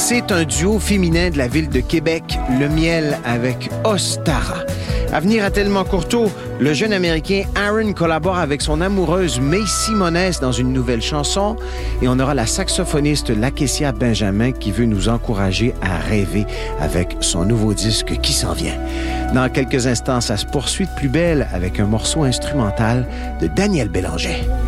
C'est un duo féminin de la ville de Québec, Le Miel avec Ostara. À venir à Tellement Courteau, le jeune Américain Aaron collabore avec son amoureuse May Simones dans une nouvelle chanson et on aura la saxophoniste Lakecia Benjamin qui veut nous encourager à rêver avec son nouveau disque qui s'en vient. Dans quelques instants, ça se poursuit de plus belle avec un morceau instrumental de Daniel Bélanger.